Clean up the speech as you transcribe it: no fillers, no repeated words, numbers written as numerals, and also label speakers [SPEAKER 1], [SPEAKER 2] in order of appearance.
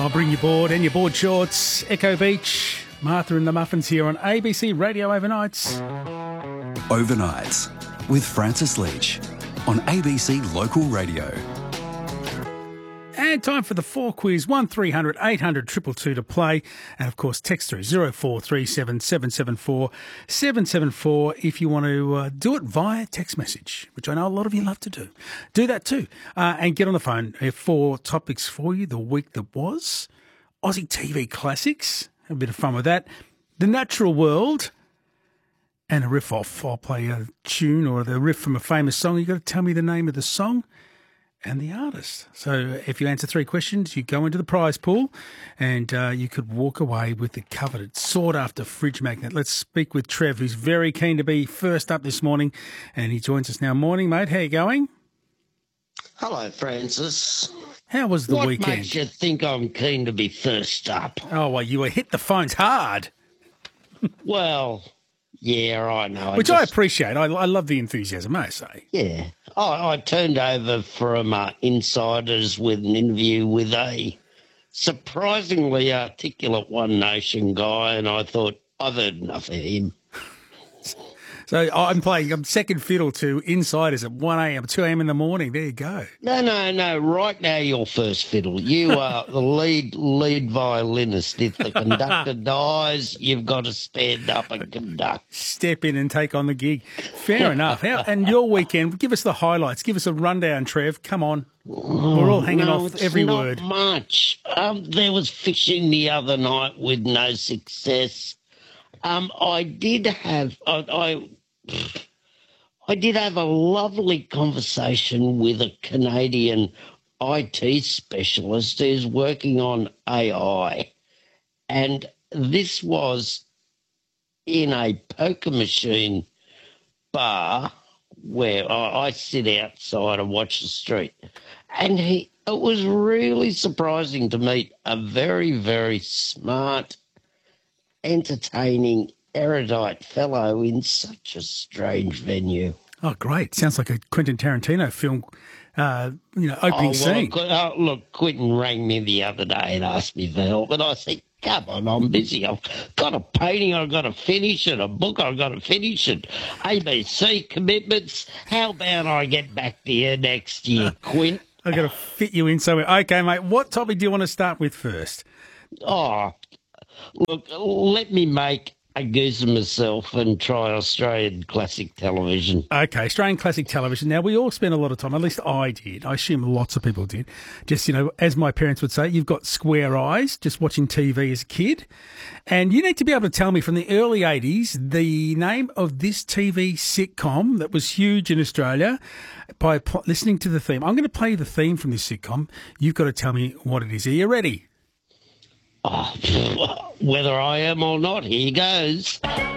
[SPEAKER 1] I'll bring you board and your board shorts. Echo Beach, Martha and the Muffins here on ABC Radio Overnights.
[SPEAKER 2] Overnights with Francis Leach on ABC Local Radio.
[SPEAKER 1] And time for the 4 quiz, 1300 800 222 to play. And, of course, text through 0437 774 774 if you want to do it via text message, which I know a lot of you love to do. Do that too. And get on the phone. 4 topics for you. The week that was. Aussie TV classics. Have a bit of fun with that. The natural world. And a riff off. I'll play a tune or the riff from a famous song. You've got to tell me the name of the song and the artist. So if you answer 3 questions, you go into the prize pool and you could walk away with the coveted sought-after fridge magnet. Let's speak with Trev, who's very keen to be first up this morning, and he joins us now. Morning, mate. How you going?
[SPEAKER 3] Hello, Francis.
[SPEAKER 1] How was the weekend?
[SPEAKER 3] What makes you think I'm keen to be first up?
[SPEAKER 1] Oh, well, you were hit the phones hard.
[SPEAKER 3] Well, yeah, I know.
[SPEAKER 1] Which I appreciate. I love the enthusiasm, may I say.
[SPEAKER 3] Yeah. I turned over from Insiders with an interview with a surprisingly articulate One Nation guy, and I thought, I've heard enough of him.
[SPEAKER 1] So I'm second fiddle to Insiders at 1 a.m, 2 a.m. in the morning. There you go.
[SPEAKER 3] No. Right now you're first fiddle. You are the lead violinist. If the conductor dies, you've got to stand up and conduct.
[SPEAKER 1] Step in and take on the gig. Fair enough. And your weekend, give us the highlights. Give us a rundown, Trev. Come on. We're all hanging off every word.
[SPEAKER 3] Not much. There was fishing the other night with no success. I did have a lovely conversation with a Canadian IT specialist who's working on AI, and this was in a poker machine bar where I sit outside and watch the street, and it was really surprising to meet a very, very smart, entertaining, erudite fellow in such a strange venue.
[SPEAKER 1] Oh, great. Sounds like a Quentin Tarantino film, opening scene.
[SPEAKER 3] Look, Quentin rang me the other day and asked me for help, and I said, come on, I'm busy. I've got a painting I've got to finish and a book I've got to finish and ABC commitments. How about I get back to you next year, Quint?
[SPEAKER 1] I've got to fit you in somewhere. Okay, mate, what topic do you want to start with first?
[SPEAKER 3] Oh, look, let me make a goose of myself and try Australian classic television.
[SPEAKER 1] Okay, Australian classic television. Now, we all spend a lot of time, at least I did. I assume lots of people did. Just, as my parents would say, you've got square eyes just watching TV as a kid. And you need to be able to tell me from the early 80s the name of this TV sitcom that was huge in Australia by listening to the theme. I'm going to play the theme from this sitcom. You've got to tell me what it is. Are you ready?
[SPEAKER 3] Oh, whether I am or not, here goes.